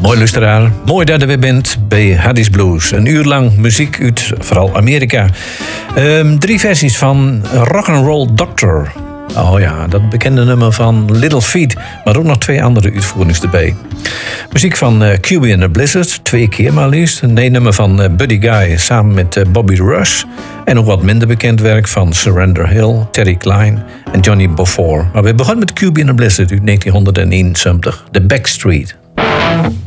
Mooi luisteraar, mooi dat je weer bent bij Haddy's Blues. Een uur lang muziek uit vooral Amerika. 3 versies van Rock'n'Roll Doctor. Oh ja, dat bekende nummer van Little Feat, maar ook nog 2 andere uitvoerings erbij. Muziek van QB and the Blizzard, 2 keer maar liefst. Een nummer van Buddy Guy samen met Bobby Rush. En ook wat minder bekend werk van Surrender Hill, Terry Klein en Johnny Beaufort. Maar we begonnen met QB and the Blizzard uit 1971, The Backstreet.